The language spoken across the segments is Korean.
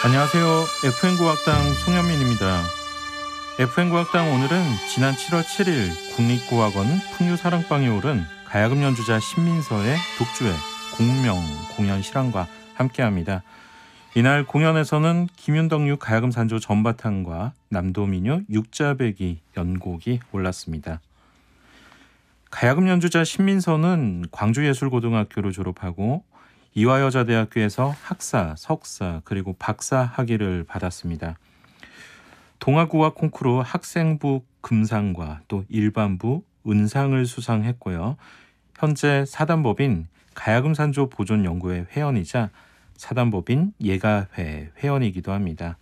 안녕하세요. FN고학당 송현민입니다. FN고학당 오늘은 지난 7월 7일 국립고학원 풍류사랑방에 오른 가야금 연주자 신민서의 독주회 공명 공연 실황과 함께합니다. 이날 공연에서는 김윤덕류 가야금 산조 전바탕과 남도민요 육자배기 연곡이 올랐습니다. 가야금 연주자 신민서는 광주예술고등학교를 졸업하고 이화여자대학교에서 학사, 석사 그리고 박사 학위를 받았습니다. 동아국악 콩쿠르 학생부 금상과 또 일반부 은상을 수상했고요. 현재 사단법인 가야금 산조 보존 연구회 회원이자 사단법인 예가회 회원이기도 합니다.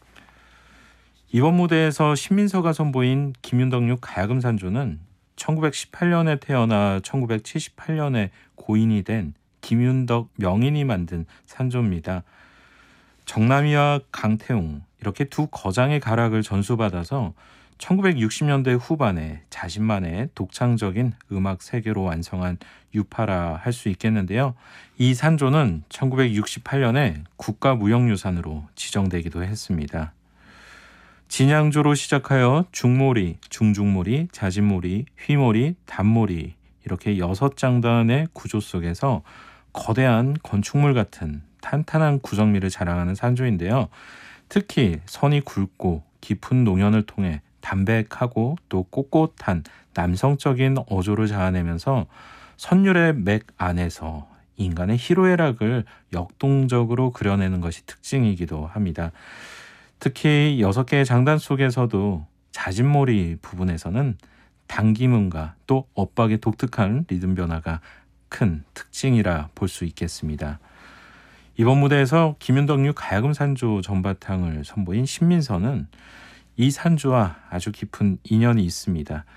이번 무대에서 신민서가 선보인 김윤덕류 가야금 산조는 1918년에 태어나 1978년에 고인이 된 김윤덕 명인이 만든 산조입니다. 정남이와 강태웅 이렇게 두 거장의 가락을 전수받아서 1960년대 후반에 자신만의 독창적인 음악 세계로 완성한 유파라 할 수 있겠는데요. 이 산조는 1968년에 국가무형유산으로 지정되기도 했습니다. 진양조로 시작하여 중모리, 중중모리, 자진모리, 휘모리, 단모리 이렇게 6장단의 구조 속에서 거대한 건축물 같은 탄탄한 구성미를 자랑하는 산조인데요. 특히 선이 굵고 깊은 농연을 통해 담백하고 또 꼿꼿한 남성적인 어조를 자아내면서 선율의 맥 안에서 인간의 희로애락을 역동적으로 그려내는 것이 특징이기도 합니다. 특히 6개의 장단 속에서도 자진모리 부분에서는 당기문과 또 엇박의 독특한 리듬 변화가 큰 특징이라 볼 수 있겠습니다. 이번 무대에서 김윤덕류 가야금 산조 전바탕을 선보인 신민서는 이 산조와 아주 깊은 인연이 있습니다.